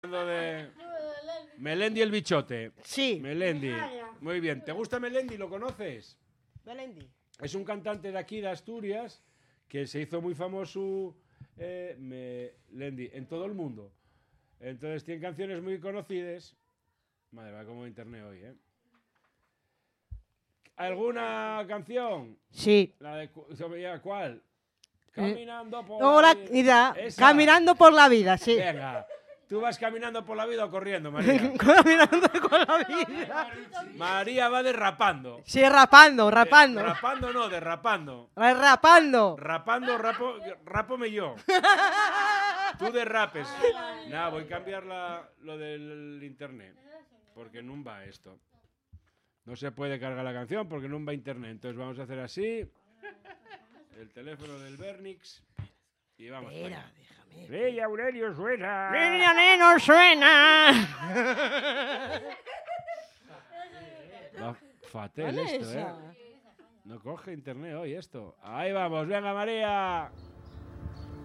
De Melendi el bichote. Sí. Melendi. Muy bien. ¿Te gusta Melendi? ¿Lo conoces? Melendi. Es un cantante de aquí, de Asturias, que se hizo muy famoso Melendi en todo el mundo. Entonces tiene canciones muy conocidas. Madre, va como internet hoy, ¿eh? ¿Alguna canción? Sí. La de ¿cuál? Caminando por Hola, la mira, Esa. caminando por la vida, sí. Venga, ¿tú vas caminando por la vida o corriendo, María? Caminando por la vida. María va derrapando. Sí, rapando. Rapando no, derrapando. Rapando. Rapando, rápome yo. Tú derrapes. Nada, voy a cambiar lo del internet. Porque no va esto. No se puede cargar la canción porque no va internet. Entonces vamos a hacer así. El teléfono del Bernix. Y vamos. Espera, déjame. ¡Sí, Aurelio suena! ¡No suena! Va fatal esto, ¿eh? No coge internet hoy esto. Ahí vamos, venga María.